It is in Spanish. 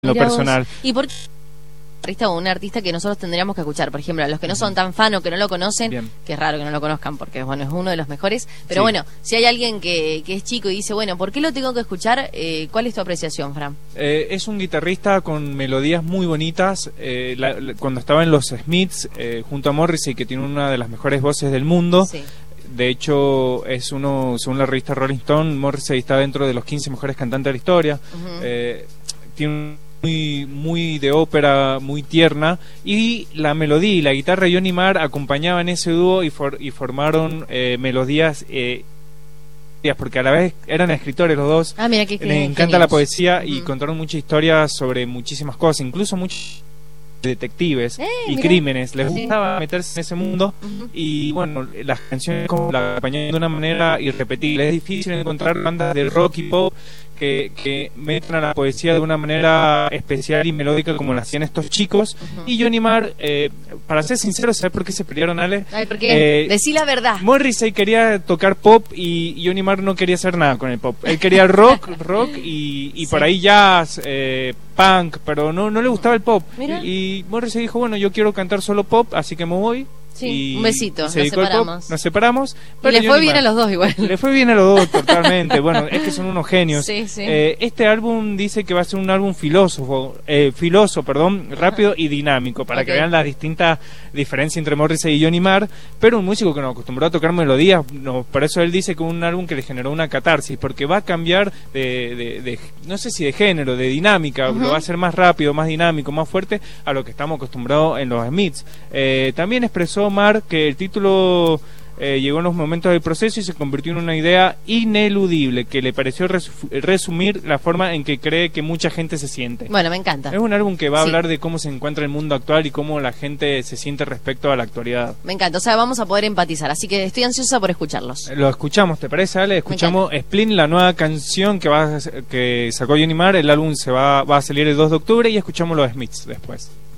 lo personal. ¿Y por qué un artista que nosotros tendríamos que escuchar? Por ejemplo, a los que no son tan fan o que no lo conocen, Bien. que es raro que no lo conozcan porque bueno, es uno de los mejores, pero Sí. bueno, si hay alguien que es chico y dice, bueno, ¿por qué lo tengo que escuchar? ¿Cuál es tu apreciación, Fran? Es un guitarrista con melodías muy bonitas. Cuando estaba en los Smiths, junto a Morrissey, que tiene una de las mejores voces del mundo, Sí. de hecho, es uno, según la revista Rolling Stone, Morrissey está dentro de los 15 mejores cantantes de la historia. Ujú. Tiene muy de ópera, muy tierna, y la melodía y la guitarra de Johnny Marr acompañaban ese dúo y formaron melodías, porque a la vez eran escritores los dos. Ah, mira, que Les encanta la poesía y Ujú. contaron muchas historias sobre muchísimas cosas, incluso muchos detectives y mirá. crímenes. Les Sí. gustaba meterse en ese mundo. Ujú. Y bueno, las canciones como la acompañan de una manera irrepetible. Es difícil encontrar bandas de rock y pop que metan a la poesía de una manera especial y melódica como lo hacían estos chicos. Ujú. Y Johnny Marr, para ser sincero, ¿sabes por qué se pelearon, Ale? Ay, porque decí la verdad. Morrissey quería tocar pop y Johnny Marr no quería hacer nada con el pop. Él quería rock y Sí. por ahí jazz, punk, pero no le gustaba el pop. Mira. Y Morrissey dijo, bueno, yo quiero cantar solo pop, así que me voy. Sí, Y un besito, se nos dedicó al pop, separamos. nos separamos. Y pero le fue Johnny bien Marr- a los dos igual. Le fue bien a los dos, totalmente. Bueno, es que son unos genios. Sí, sí. Este álbum dice que va a ser un álbum filoso, rápido y dinámico, para que Ok. vean las distintas diferencias entre Morrissey y Johnny Marr, pero un músico que nos acostumbró a tocar melodías, no, por eso él dice que un álbum que le generó una catarsis, porque va a cambiar no sé si de género, de dinámica, Ujú. lo va a hacer más rápido, más dinámico, más fuerte a lo que estamos acostumbrados en los Smiths. También expresó Marr que el título llegó en los momentos del proceso y se convirtió en una idea ineludible que le pareció resumir la forma en que cree que mucha gente se siente. Bueno, me encanta. Es un álbum que va a Sí. hablar de cómo se encuentra el mundo actual y cómo la gente se siente respecto a la actualidad. Me encanta, o sea, vamos a poder empatizar, así que estoy ansiosa por escucharlos. Lo escuchamos, ¿te parece, Ale? Escuchamos Splin, la nueva canción que sacó Johnny Marr. El álbum va a salir el 2 de octubre y escuchamos los Smiths después.